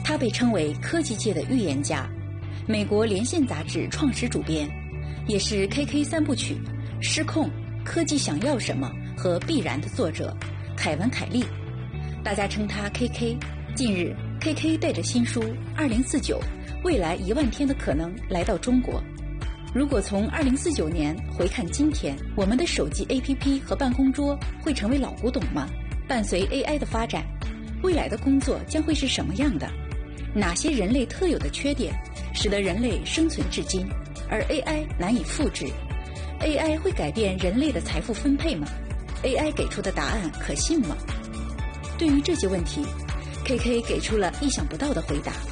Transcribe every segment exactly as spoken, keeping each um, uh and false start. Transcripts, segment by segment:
他被称为科技界的预言家，美国连线杂志创始主编，也是 K K 三部曲《失控》《科技想要什么》和《必然》的作者凯文·凯利，大家称他 K K。近日 ，K K 带着新书《二零四九：未来一万天的可能》来到中国。如果从二零四九年回看今天，我们的手机 A P P 和办公桌会成为老古董吗？伴随 A I 的发展，未来的工作将会是什么样的？哪些人类特有的缺点使得人类生存至今，而 A I 难以复制？ A I 会改变人类的财富分配吗？ A I 给出的答案可信吗？对于这些问题， K K 给出了意想不到的回答。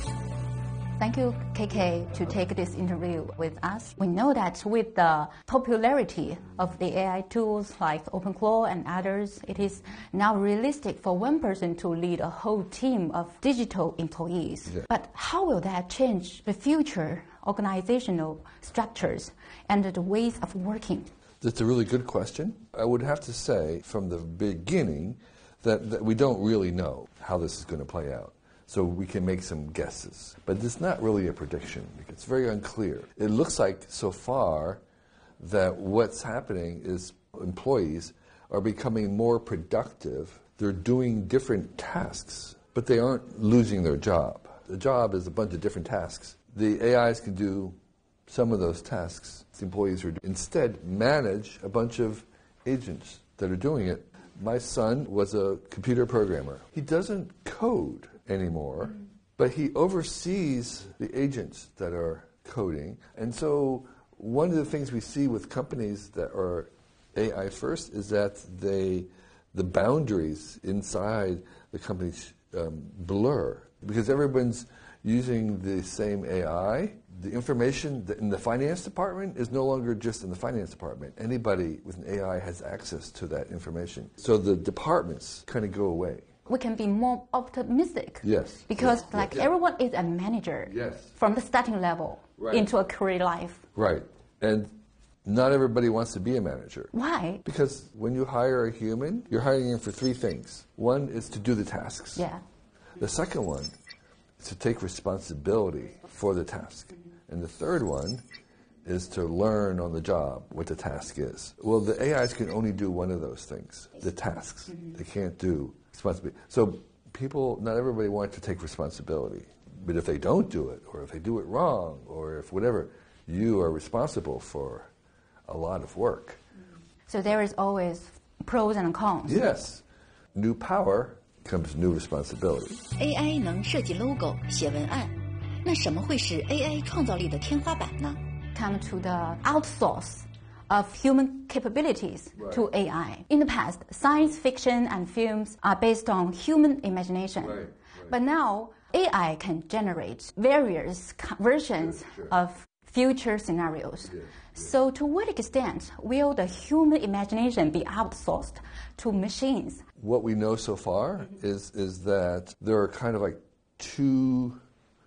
Thank you, K K, to take this interview with us. We know that with the popularity of the A I tools like OpenClaw and others, it is now realistic for one person to lead a whole team of digital employees. Yeah. But how will that change the future organizational structures and the ways of working? That's a really good question. I would have to say from the beginning that, that we don't really know how this is going to play out. So we can make some guesses. But it's not really a prediction. It's very unclear. It looks like so far that what's happening is employees are becoming more productive. They're doing different tasks, but they aren't losing their job. The job is a bunch of different tasks. The A Is can do some of those tasks the employees are instead manage a bunch of agents that are doing it. My son was a computer programmer. He doesn't code anymore, mm-hmm. but he oversees the agents that are coding. And so one of the things we see with companies that are A I first is that they, the boundaries inside the companies um, blur because everyone's using the same A I. The information in the finance department is no longer just in the finance department. Anybody with an A I has access to that information. So the departments kind of go away. We can be more optimistic. Yes. Because yes. like yes. everyone is a manager. Yes. From the starting level right. into a career life. Right. And not everybody wants to be a manager. Why? Because when you hire a human, you're hiring him for three things. One is to do the tasks. Yeah. The second one is to take responsibility for the task. And the third one is to learn on the job what the task is. Well, the A Is can only do one of those things, the tasks. Mm-hmm. They can't do responsibility. So people, not everybody wants to take responsibility. But if they don't do it, or if they do it wrong, or if whatever, you are responsible for a lot of work. So there is always pros and cons. Yes. New power comes new responsibility. A I 能设计 logo 写文案，那什么会使 A I 创造力的天花板呢？ Come to the outsource of human capabilities right. to A I. In the past, science fiction and films are based on human imagination. Right. Right. But now, A I can generate various versions sure, sure. of future scenarios. Yeah, yeah. So to what extent will the human imagination be outsourced to machines? What we know so far mm-hmm. is, is that there are kind of like two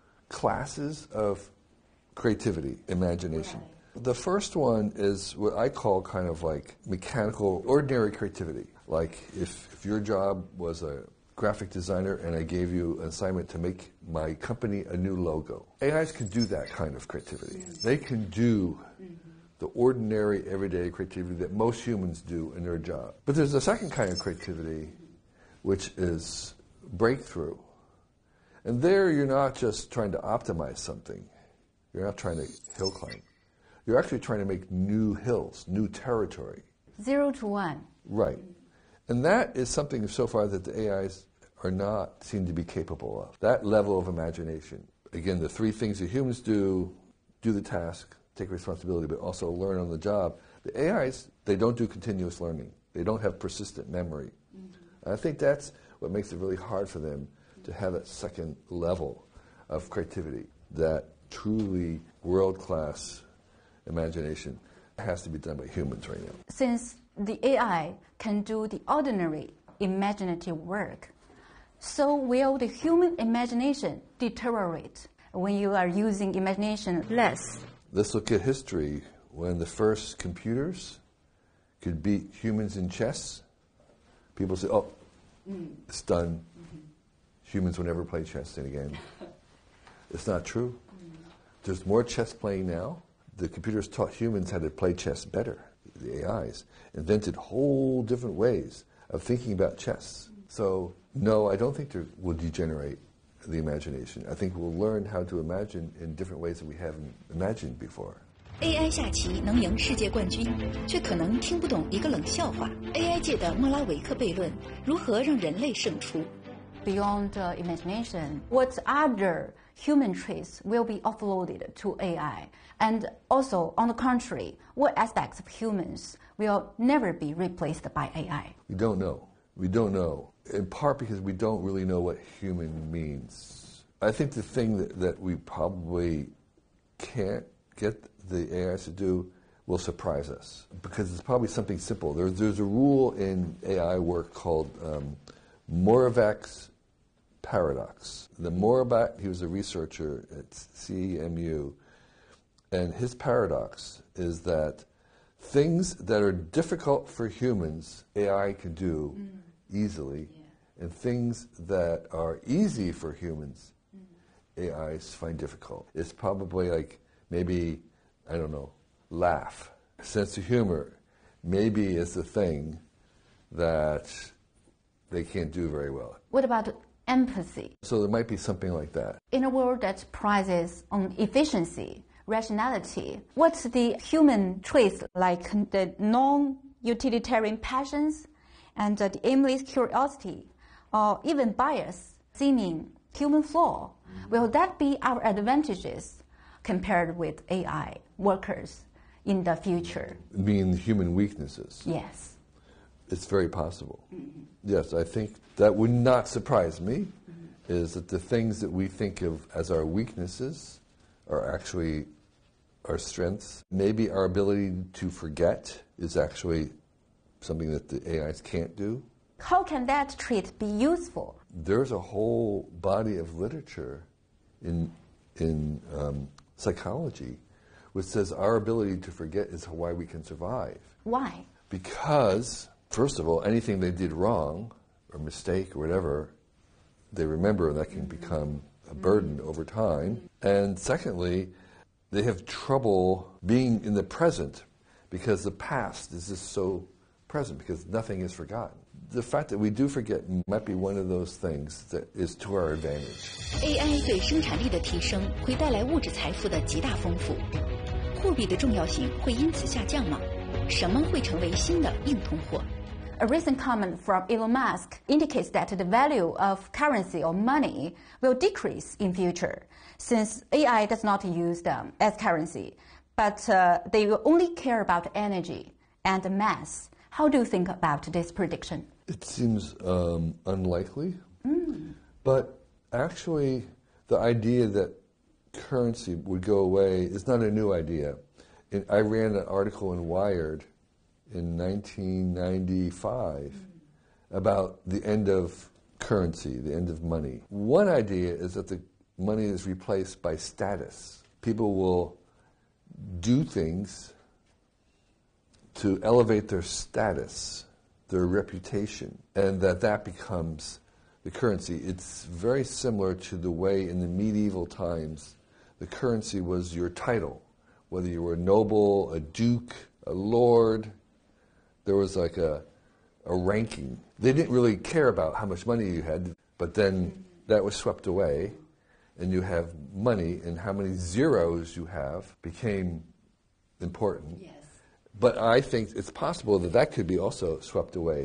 classes of creativity, imagination. Right. The first one is what I call kind of like mechanical, ordinary creativity. Like if, if your job was a graphic designer and I gave you an assignment to make my company a new logo. A Is can do that kind of creativity. Mm-hmm. They can do mm-hmm. the ordinary, everyday creativity that most humans do in their job. But there's a second kind of creativity, which is breakthrough. And there you're not just trying to optimize something. You're not trying to hill climb. You're actually trying to make new hills, new territory. Zero to one. Right. And that is something so far that the A Is are not seem to be capable of. That level of imagination. Again, the three things that humans do, do the task, take responsibility, but also learn on the job. The A Is, they don't do continuous learning. They don't have persistent memory. Mm-hmm. I think that's what makes it really hard for them to have that second level of creativity, that truly world-class imagination has to be done by humans right now. Since the A I can do the ordinary imaginative work, so will the human imagination deteriorate when you are using imagination less? Let's look at history. When the first computers could beat humans in chess, people say, oh, mm. it's done. Mm-hmm. Humans will never play chess again. It's not true. There's more chess playing now. The computers taught humans how to play chess better. The A Is invented whole different ways of thinking about chess. So, no, I don't think there will degenerate the imagination. I think we'll learn how to imagine in different ways that we haven't imagined before. A I 下棋能赢世界冠军，却可能听不懂一个冷笑话。A I 界的莫拉维克悖论如何让人类胜出？ Beyond uh, imagination, what other human traits will be offloaded to A I? And also, on the contrary, what aspects of humans will never be replaced by A I? We don't know. We don't know, in part because we don't really know what human means. I think the thing that, that we probably can't get the A Is to do will surprise us, because it's probably something simple. There's, there's a rule in A I work called um, Moravec's paradox. The Moravec, he was a researcher at C E M U, and his paradox is that things that are difficult for humans, A I can do mm. easily, yeah. and things that are easy for humans, mm. A Is find difficult. It's probably like maybe, I don't know, laugh. Sense of humor maybe is the thing that they can't do very well. What about empathy? So there might be something like that. In a world that prizes on efficiency, rationality, what's the human traits like the non-utilitarian passions and the aimless curiosity, or even bias, seeming human flaw? Will that be our advantages compared with A I workers in the future? You mean human weaknesses? Yes. It's very possible. Mm-hmm. Yes, I think that would not surprise me, mm-hmm. is that the things that we think of as our weaknesses are actually our strengths. Maybe our ability to forget is actually something that the A Is can't do. How can that trait be useful? There's a whole body of literature in, in um, psychology which says our ability to forget is why we can survive. Why? Because, first of all, anything they did wrong or mistake or whatever, they remember, and that can become a burden over time. And secondly, they have trouble being in the present because the past is just so present, because nothing is forgotten. The fact that we do forget might be one of those things that is to our advantage. A I 对生产力的提升会带来物质财富的极大丰富，货币的重要性会因此下降吗？什么会成为新的硬通货？ A recent comment from Elon Musk indicates that the value of currency or money will decrease in future, since A I does not use them as currency, but uh, they will only care about energy and mass. How do you think about this prediction? It seems um, unlikely, mm. but actually the idea that currency would go away is not a new idea. In, I ran an article in Wired in nineteen ninety-five mm. about the end of currency, the end of money. One idea is that the money is replaced by status. People will do things to elevate their status, their reputation, and that that becomes the currency. It's very similar to the way in the medieval times the currency was your title, whether you were a noble, a duke, a lord. There was like a, a ranking. They didn't really care about how much money you had, but then that was swept away, and you have money, and how many zeros you have became important. Yes. But I think it's possible that that could be also swept away.